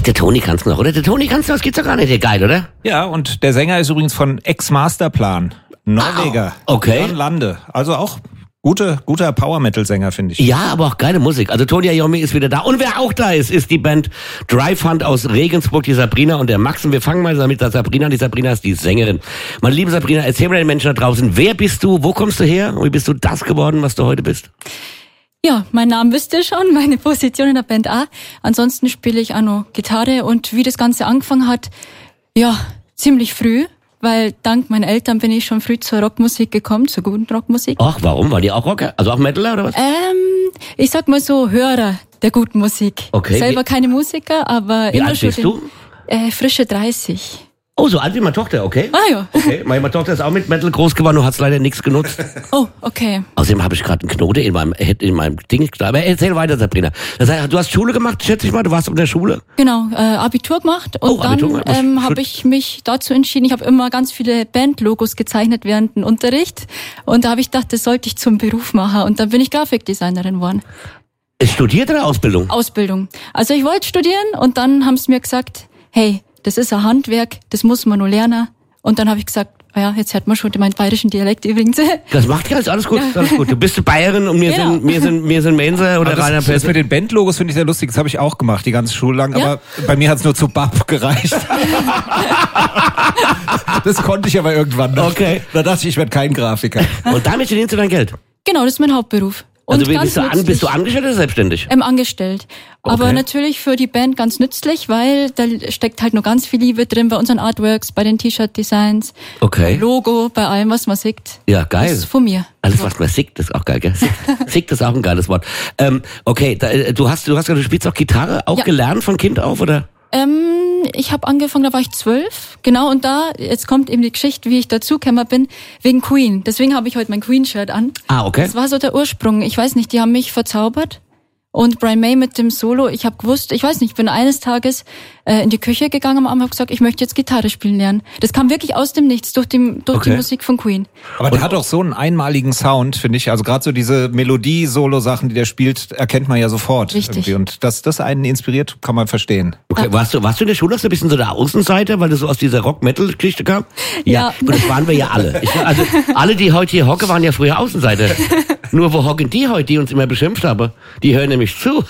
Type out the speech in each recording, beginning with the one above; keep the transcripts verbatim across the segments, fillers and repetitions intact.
der Toni kann's noch, oder? Der Toni kann's noch, das gibt's doch gar nicht, der geil, oder? Ja, und der Sänger ist übrigens von Ex-Masterplan. Norweger. Ah, okay. Björn Lande. Also auch gute, guter Power-Metal-Sänger, finde ich. Ja, aber auch geile Musik. Also Tony Iommi ist wieder da. Und wer auch da ist, ist die Band Drive Hunt aus Regensburg, die Sabrina und der Max. Und wir fangen mal mit der Sabrina. Die Sabrina ist die Sängerin. Meine liebe Sabrina, erzähl mal den Menschen da draußen, wer bist du, wo kommst du her und wie bist du das geworden, was du heute bist? Ja, mein Name wisst ihr schon, meine Position in der Band auch. Ansonsten spiele ich auch noch Gitarre und wie das Ganze angefangen hat, ja, ziemlich früh. Weil dank meinen Eltern bin ich schon früh zur Rockmusik gekommen, zur guten Rockmusik. Ach, warum? Waren die auch Rocker? Also auch Metaler oder was? Ähm, ich sag mal so, Hörer der guten Musik. Okay. Selber keine Musiker, aber Wie immer alt schon. bist du? Äh, frische dreißig. Oh, so alt wie meine Tochter, okay. Ah ja. Okay, meine Tochter ist auch mit Metal groß geworden und hat's leider nichts genutzt. Oh, okay. Außerdem habe ich gerade einen Knoten in meinem in meinem Ding. Aber erzähl weiter, Sabrina. Das heißt, du hast Schule gemacht, schätze ich mal. Du warst in der Schule. Genau, äh, Abitur gemacht und Oh, Abitur dann gemacht. ähm, habe ich mich dazu entschieden. Ich habe immer ganz viele Bandlogos gezeichnet während dem Unterricht und da habe ich gedacht, das sollte ich zum Beruf machen und dann bin ich Grafikdesignerin geworden. Studiert oder Ausbildung? Ausbildung. Also ich wollte studieren und dann haben sie mir gesagt, hey, das ist ein Handwerk, das muss man nur lernen. Und dann habe ich gesagt, ja, jetzt hört man schon meinen bayerischen Dialekt übrigens. Das macht ja alles gut, alles gut. Du bist Bayerin und wir Genau. sind, wir sind, wir sind Menser oder Aber Rainer das, das Pesse. mit den Bandlogos finde ich sehr lustig. Das habe ich auch gemacht, die ganze Schule lang. Ja? Aber bei mir hat's nur zu B A P gereicht. Das konnte ich aber irgendwann noch. Okay. Da dachte ich, ich werde kein Grafiker. Und damit verdienst du dein Geld. Genau, das ist mein Hauptberuf. Und Also wie, ganz bist, du an, nützlich. bist du angestellt oder selbstständig? Ähm, angestellt. Aber Okay. natürlich für die Band ganz nützlich, weil da steckt halt noch ganz viel Liebe drin bei unseren Artworks, bei den T-Shirt-Designs, Okay. Logo, bei allem, was man sieht. Ja, geil. Das ist von mir. Alles, was man sieht, ist auch geil, gell? Sieht, sieht ist auch ein geiles Wort. Ähm, okay, da, äh, du hast, du hast gesagt, du spielst auch Gitarre, auch Ja. gelernt von Kind auf, oder? Ähm, ich habe angefangen, da war ich zwölf. Genau, und da, jetzt kommt eben die Geschichte, wie ich dazugekommen bin, wegen Queen. Deswegen habe ich heute mein Queen-Shirt an. Ah, okay. Das war so der Ursprung. Ich weiß nicht, die haben mich verzaubert. Und Brian May mit dem Solo, ich habe gewusst, ich weiß nicht, ich bin eines Tages äh, in die Küche gegangen am Abend und habe gesagt, ich möchte jetzt Gitarre spielen lernen. Das kam wirklich aus dem Nichts, durch die, durch Okay. die Musik von Queen. Aber der hat auch so einen einmaligen Sound, finde ich. Also gerade so diese Melodie-Solo-Sachen, die der spielt, erkennt man ja sofort. Richtig. Irgendwie. Und dass das einen inspiriert, kann man verstehen. Okay, warst du, warst du in der Schule, hast du ein bisschen so der Außenseiter, weil du so aus dieser Rock-Metal-Geschichte kam? Ja. Und das waren wir ja alle. Ich, also, alle, die heute hier hocken, waren ja früher Außenseiter. Nur wo hocken die heute, die uns immer beschimpft haben? Die hören nämlich zu.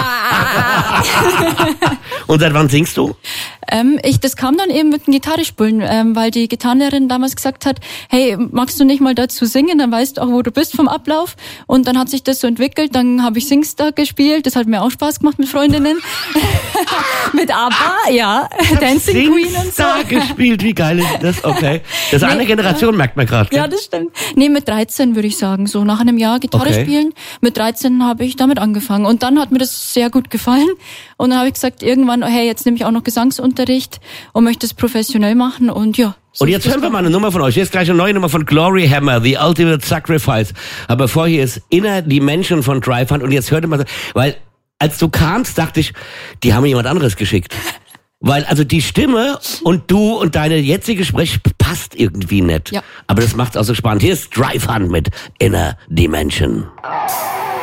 Und seit wann singst du? Ähm, ich, das kam dann eben mit dem Gitarrespielen, ähm, weil die Gitarrenlehrerin damals gesagt hat, hey, magst du nicht mal dazu singen, dann weißt du auch, wo du bist vom Ablauf. Und dann hat sich das so entwickelt, dann habe ich Singstar gespielt, das hat mir auch Spaß gemacht mit Freundinnen. Mit ABBA, ja, Dancing Queen und so. Singstar gespielt, wie geil ist das? Okay. Das ist Nee, eine Generation, merkt man gerade. Ja, das stimmt. Nee, mit dreizehn würde ich sagen, so nach einem Jahr Gitarre Okay. spielen. Mit dreizehn habe ich damit angefangen und dann hat mir das sehr gut gefallen und dann habe ich gesagt, irgendwann, hey, jetzt nehme ich auch noch Gesangsunterricht und möchte es professionell machen und ja. so Und ist jetzt das hören wir dann. mal eine Nummer von euch. Hier ist gleich eine neue Nummer von Glory Hammer, The Ultimate Sacrifice. Aber vorher ist Inner Dimension von Drive Hunt und jetzt hört ihr mal, weil als du kamst, dachte ich, die haben mir jemand anderes geschickt. Weil also die Stimme und du und deine jetzige Sprech passt irgendwie nicht. Ja. Aber das macht's auch so spannend. Hier ist Drive Hunt mit Inner Dimension.